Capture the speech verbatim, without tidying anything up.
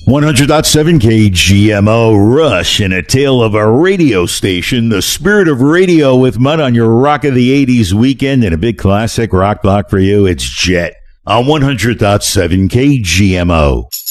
one hundred point seven K G M O, Rush, and a tale of a radio station, the spirit of radio with Mutt on your Rock of the eighties weekend, and a big classic rock block for you. It's Jet on one hundred point seven K G M O.